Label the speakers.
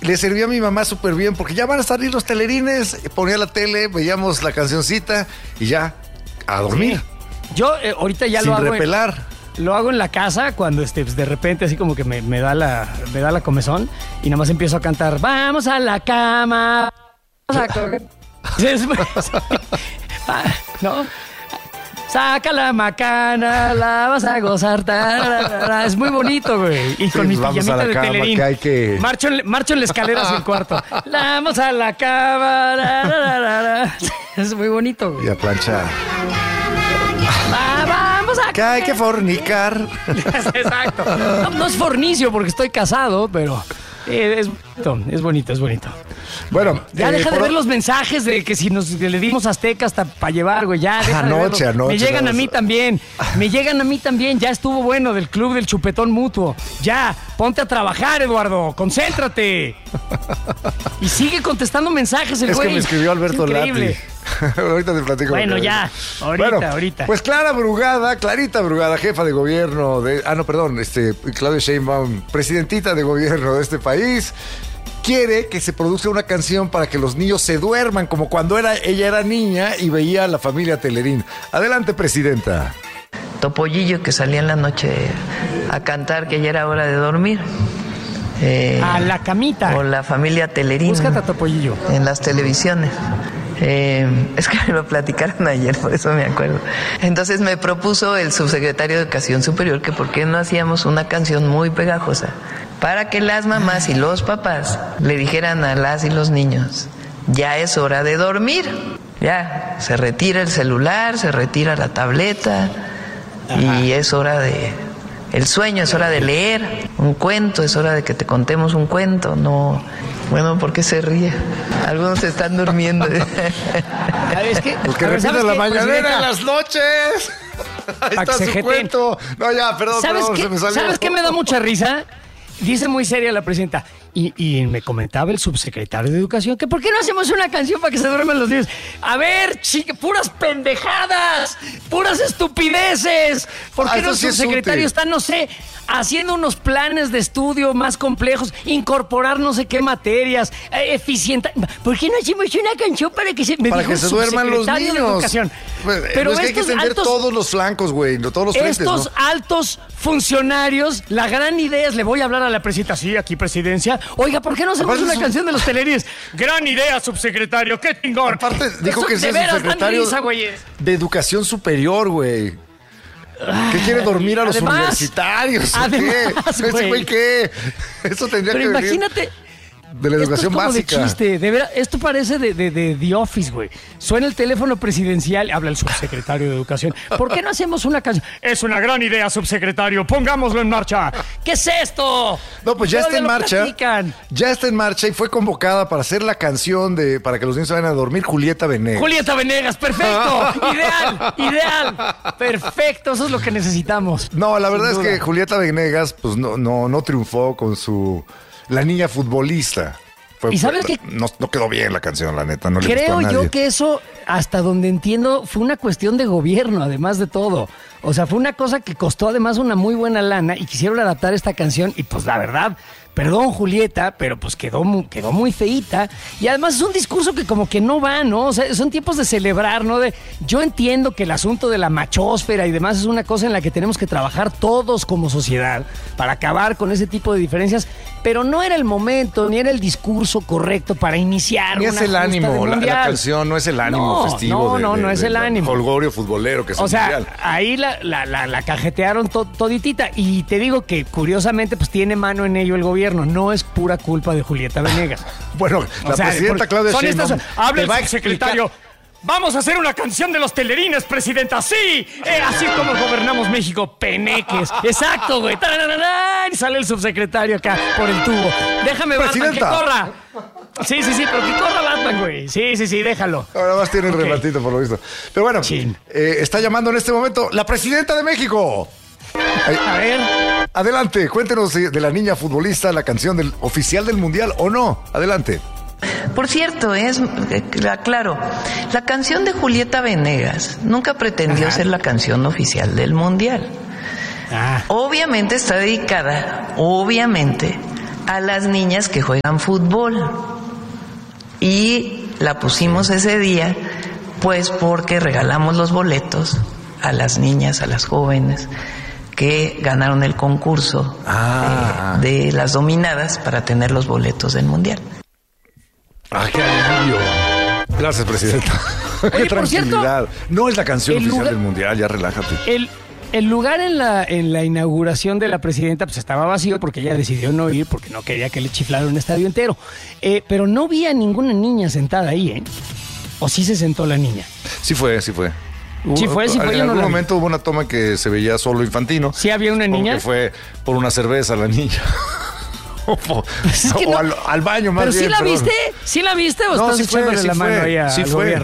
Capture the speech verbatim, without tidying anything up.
Speaker 1: le servía a mi mamá súper bien, porque ya van a salir los telerines, ponía la tele, veíamos la cancioncita y ya, a dormir.
Speaker 2: Sí. Yo eh, ahorita ya
Speaker 1: Sin
Speaker 2: lo hago.
Speaker 1: repelar.
Speaker 2: En, lo hago en la casa cuando este, pues, de repente así como que me, me, da la, me da la comezón y nada más empiezo a cantar, vamos a la cama. Vamos a coger. ¿No? Saca la macana, la vas a gozar. Tarara. Es muy bonito, güey. Y con
Speaker 1: sí,
Speaker 2: mis pijamitas de telerín.
Speaker 1: Que hay que...
Speaker 2: marcho, en, marcho en la escalera hacia el cuarto. La vamos a la cama. Tarara. Es muy bonito, güey.
Speaker 1: Y a planchar.
Speaker 2: Va, vamos a...
Speaker 1: Que hay que fornicar.
Speaker 2: Exacto. No, no es fornicio porque estoy casado, pero... Eh, es bonito, es bonito, es bonito.
Speaker 1: Bueno,
Speaker 2: ya eh, deja de ver los mensajes de que si nos que le dimos Azteca hasta para llevar, güey. Ya, deja
Speaker 1: anoche,
Speaker 2: de
Speaker 1: anoche.
Speaker 2: Me llegan a mí también. Me llegan a mí también. Ya estuvo bueno del club del chupetón mutuo. Ya, ponte a trabajar, Eduardo. Concéntrate. Y sigue contestando mensajes el
Speaker 1: es
Speaker 2: güey.
Speaker 1: Es que me escribió Alberto Lati. Ahorita te platico.
Speaker 2: Bueno, ya. Ahorita, bueno, ahorita.
Speaker 1: Pues Clara Brugada, Clarita Brugada, jefa de gobierno de... Ah, no, perdón, este, Claudia Sheinbaum, presidentita de gobierno de este país, quiere que se produzca una canción para que los niños se duerman, como cuando era, ella era niña y veía a la familia Telerín. Adelante, presidenta.
Speaker 3: Topollillo que salía en la noche a cantar que ya era hora de dormir.
Speaker 2: Eh, a la camita.
Speaker 3: O la familia Telerín.
Speaker 2: Búscate a Topollillo.
Speaker 3: En las televisiones. Eh, es que me lo platicaron ayer, por eso me acuerdo. Entonces me propuso el subsecretario de Educación Superior que por qué no hacíamos una canción muy pegajosa para que las mamás y los papás le dijeran a las y los niños, ya es hora de dormir, ya, se retira el celular, se retira la tableta. Ajá. Y es hora de... el sueño, es hora de leer un cuento, es hora de que te contemos un cuento, no... Bueno, ¿por qué se ríe? Algunos están durmiendo.
Speaker 1: ¿Sabes qué? Pues que repita la mañanera en las noches. Ahí está su cuento. No, ya, perdón,
Speaker 2: ¿Sabes
Speaker 1: perdón,
Speaker 2: qué?
Speaker 1: se me salió.
Speaker 2: ¿Sabes qué me da mucha risa? Dice muy seria la presidenta. Y, y me comentaba el subsecretario de Educación que ¿por qué no hacemos una canción para que se duerman los niños? A ver, chica, puras pendejadas, puras estupideces. ¿Por qué ah, no el sí subsecretario está, no sé, haciendo unos planes de estudio más complejos, incorporar no sé qué materias, eh, eficiente? ¿Por qué no hacemos una canción para que se, me
Speaker 1: para
Speaker 2: dijo
Speaker 1: que se duerman los niños?
Speaker 2: Educación.
Speaker 1: Pues, pero es que hay que extender altos, todos los flancos, güey, todos los frentes,
Speaker 2: estos
Speaker 1: ¿no?
Speaker 2: altos funcionarios, la gran idea es, le voy a hablar a la presidenta, sí, aquí presidencia. Oiga, ¿por qué no hacemos una canción de los teleríes? Gran idea, subsecretario, qué chingón.
Speaker 1: Aparte, dijo Eso, que es el subsecretario risa, de Educación Superior, güey. ¿Qué quiere dormir a los además, universitarios?
Speaker 2: Además,
Speaker 1: ¿Qué? ¿Ese güey qué? Eso tendría
Speaker 2: Pero
Speaker 1: que
Speaker 2: imagínate...
Speaker 1: venir de la educación
Speaker 2: esto es como
Speaker 1: básica.
Speaker 2: De chiste, de verdad, esto parece de, de, de The Office, güey. Suena el teléfono presidencial, habla el subsecretario de Educación. ¿Por qué no hacemos una canción? Es una gran idea, subsecretario, pongámoslo en marcha. ¿Qué es esto?
Speaker 1: No, pues ya está en marcha. Platican. Ya está en marcha y fue convocada para hacer la canción de para que los niños se vayan a dormir, Julieta Venegas.
Speaker 2: Julieta Venegas, perfecto. Ideal, ideal. Perfecto, eso es lo que necesitamos.
Speaker 1: No, la verdad es que Julieta Venegas, pues no, no, no triunfó con su La Niña Futbolista. Fue,
Speaker 2: ¿Y sabes qué?
Speaker 1: No, no quedó bien la canción, la neta, no le
Speaker 2: Creo
Speaker 1: gustó a nadie.
Speaker 2: yo que eso, hasta donde entiendo, fue una cuestión de gobierno, además de todo. O sea, fue una cosa que costó además una muy buena lana y quisieron adaptar esta canción y pues la verdad, perdón Julieta, pero pues quedó muy, quedó muy feíta. Y además es un discurso que como que no va, ¿no? O sea, son tiempos de celebrar, ¿no? De, yo entiendo que el asunto de la machósfera y demás es una cosa en la que tenemos que trabajar todos como sociedad para acabar con ese tipo de diferencias, pero no era el momento, ni era el discurso correcto para iniciar
Speaker 1: ni
Speaker 2: una
Speaker 1: es el ánimo, la, la canción no es el ánimo
Speaker 2: no,
Speaker 1: festivo.
Speaker 2: No,
Speaker 1: de,
Speaker 2: no,
Speaker 1: de,
Speaker 2: no
Speaker 1: de,
Speaker 2: es
Speaker 1: de,
Speaker 2: el
Speaker 1: de,
Speaker 2: ánimo.
Speaker 1: Holgorio futbolero que es
Speaker 2: o sea,
Speaker 1: mundial.
Speaker 2: Ahí la, la, la, la cajetearon to, toditita y te digo que curiosamente pues tiene mano en ello el gobierno, no es pura culpa de Julieta Venegas.
Speaker 1: Bueno, la o sea, presidenta Claudia Sheinbaum
Speaker 2: habla el secretario. Vamos a hacer una canción de los telerines, presidenta. Sí, eh, así como gobernamos México, peneques. Exacto, güey. Y sale el subsecretario acá por el tubo. Déjame, Batman, que corra. Sí, sí, sí, pero que corra Batman, güey. Sí, sí, sí, déjalo.
Speaker 1: Ahora más tiene el okay. rematito, por lo visto. Pero bueno, eh, está llamando en este momento la presidenta de México. Ahí. A ver. Adelante, cuéntenos de la niña futbolista, la canción del oficial del Mundial, ¿o no? Adelante.
Speaker 3: Por cierto, es claro, la canción de Julieta Venegas nunca pretendió Ajá. ser la canción oficial del Mundial. Ah. Obviamente está dedicada, obviamente, a las niñas que juegan fútbol. Y la pusimos ese día, pues porque regalamos los boletos a las niñas, a las jóvenes que ganaron el concurso
Speaker 1: ah.
Speaker 3: de, de las dominadas para tener los boletos del Mundial.
Speaker 1: ¡Ah, qué alivio! Gracias, presidenta.
Speaker 2: Oye,
Speaker 1: ¡Qué
Speaker 2: por
Speaker 1: tranquilidad!
Speaker 2: cierto,
Speaker 1: no es la canción oficial
Speaker 2: lugar,
Speaker 1: del Mundial, ya relájate.
Speaker 2: El, el lugar en la, en la inauguración de la presidenta pues estaba vacío porque ella decidió no ir porque no quería que le chiflara un estadio entero. Eh, pero no vi a ninguna niña sentada ahí, ¿eh? ¿O sí se sentó la niña?
Speaker 1: Sí fue, sí fue.
Speaker 2: Sí fue, sí fue.
Speaker 1: En
Speaker 2: yo
Speaker 1: algún
Speaker 2: no
Speaker 1: momento hubo una toma que se veía solo Infantino.
Speaker 2: ¿Sí había una
Speaker 1: Supongo
Speaker 2: niña?
Speaker 1: que fue por una cerveza la niña. o
Speaker 2: Pues es que
Speaker 1: o
Speaker 2: no.
Speaker 1: al, al baño más
Speaker 2: ¿Pero
Speaker 1: bien.
Speaker 2: ¿Pero sí la
Speaker 1: perdón.
Speaker 2: viste? ¿Sí la viste o
Speaker 1: No,
Speaker 2: estás
Speaker 1: sí fue,
Speaker 2: echándole
Speaker 1: sí
Speaker 2: la
Speaker 1: fue,
Speaker 2: mano ahí a,
Speaker 1: sí
Speaker 2: al
Speaker 1: fue.
Speaker 2: gobierno?